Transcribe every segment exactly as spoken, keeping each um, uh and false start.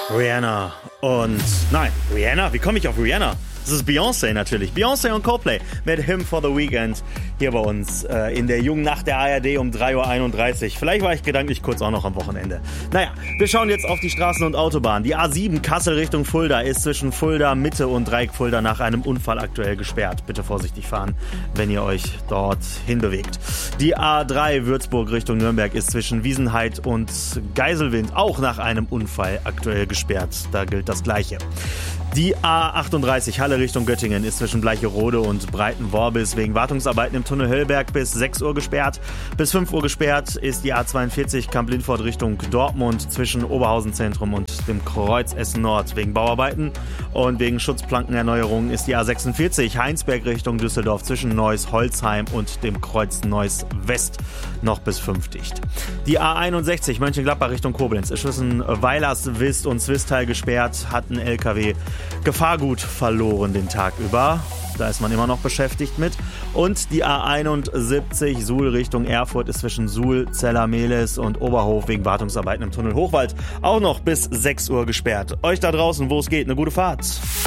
Rihanna und... Nein, Rihanna? Wie komme ich auf Rihanna? Das ist Beyoncé natürlich. Beyoncé und Coldplay mit Him for the Weekend hier bei uns äh, in der jungen Nacht der A R D um drei Uhr einunddreißig. Vielleicht war ich gedanklich kurz auch noch am Wochenende. Naja, wir schauen jetzt auf die Straßen und Autobahnen. Die A sieben Kassel Richtung Fulda ist zwischen Fulda Mitte und Dreieck Fulda nach einem Unfall aktuell gesperrt. Bitte vorsichtig fahren, wenn ihr euch dort hinbewegt. Die A drei Würzburg Richtung Nürnberg ist zwischen Wiesenheid und Geiselwind auch nach einem Unfall aktuell gesperrt. Da gilt das Gleiche. Die A achtunddreißig Halle Richtung Göttingen ist zwischen Bleicherode und Breitenworbis wegen Wartungsarbeiten im Tunnel Höllberg bis sechs Uhr gesperrt. Bis fünf Uhr gesperrt ist die A zweiundvierzig Kamp-Lindfort Richtung Dortmund zwischen Oberhausen Zentrum und dem Kreuz Essen Nord wegen Bauarbeiten. Und wegen Schutzplankenerneuerung ist die A sechsundvierzig Heinsberg Richtung Düsseldorf zwischen Neuss Holzheim und dem Kreuz Neuss West noch bis fünf dicht. Die A einundsechzig Mönchengladbach Richtung Koblenz ist zwischen Weilers, Wist und Zwistal gesperrt, hat ein L K W Gefahrgut verloren den Tag über. Da ist man immer noch beschäftigt mit. Und die A einundsiebzig Suhl Richtung Erfurt ist zwischen Suhl, Zeller-Mehlis und Oberhof wegen Wartungsarbeiten im Tunnel Hochwald auch noch bis sechs Uhr gesperrt. Euch da draußen, wo es geht, eine gute Fahrt.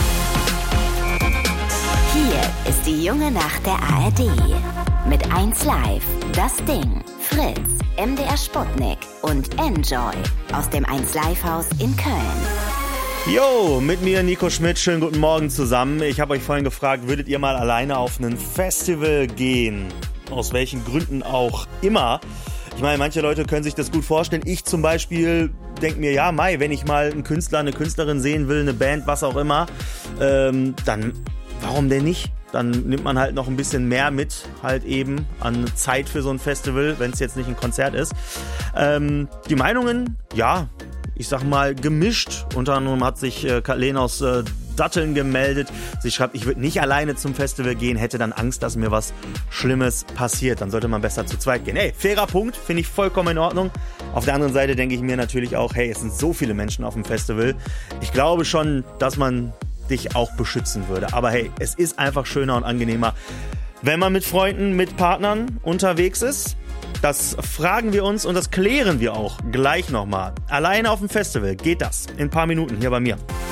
Hier ist die junge Nacht der A R D. Mit eins Live, Das Ding, Fritz, M D R Sputnik und Enjoy aus dem eins Live Haus in Köln. Jo, mit mir Nico Schmidt, schönen guten Morgen zusammen. Ich habe euch vorhin gefragt, würdet ihr mal alleine auf ein Festival gehen? Aus welchen Gründen auch immer. Ich meine, manche Leute können sich das gut vorstellen. Ich zum Beispiel denke mir, ja, Mai, wenn ich mal einen Künstler, eine Künstlerin sehen will, eine Band, was auch immer, ähm, dann warum denn nicht? Dann nimmt man halt noch ein bisschen mehr mit, halt eben an Zeit für so ein Festival, wenn es jetzt nicht ein Konzert ist. Ähm, die Meinungen, ja, ich sag mal, gemischt. Unter anderem hat sich äh, Kathleen aus äh, Datteln gemeldet. Sie schreibt, ich würde nicht alleine zum Festival gehen, hätte dann Angst, dass mir was Schlimmes passiert. Dann sollte man besser zu zweit gehen. Hey, fairer Punkt, finde ich vollkommen in Ordnung. Auf der anderen Seite denke ich mir natürlich auch, hey, es sind so viele Menschen auf dem Festival. Ich glaube schon, dass man dich auch beschützen würde. Aber hey, es ist einfach schöner und angenehmer, wenn man mit Freunden, mit Partnern unterwegs ist. Das fragen wir uns und das klären wir auch gleich nochmal. Alleine auf dem Festival geht das in ein paar Minuten hier bei mir.